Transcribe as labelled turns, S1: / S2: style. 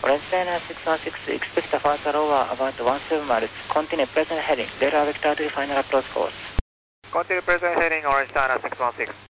S1: Orange China 616, expect a further over about 17 miles. Continue present heading. Delta Vector to final approach course.
S2: Continue present heading, Orange China 616.